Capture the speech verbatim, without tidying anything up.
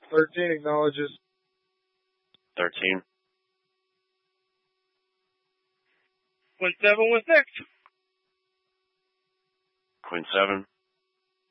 thirteen acknowledges. thirteen. Quinn seven, what's next? Quinn seven.